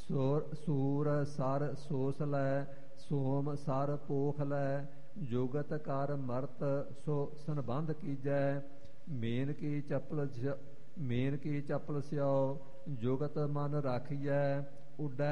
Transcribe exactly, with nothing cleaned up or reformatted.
ਸੂਰ ਸੂਰ sir sauce ਲੈ, ਸੋਮ ਸਰ ਪੋਖ ਲੈ, ਜੁਗਤ ਕਰ ਮਰਤ ਸੋ ਸੰਬੰਧ ਕੀਜੈ। ਮੇਨ ਕੀ ਚਪਲ ਮੇਨ ਕੀ ਚਪਲ ਸਿਓ, ਜੁਗਤ ਮਨ ਰਾਖੀਐ, ਉੱਡੈ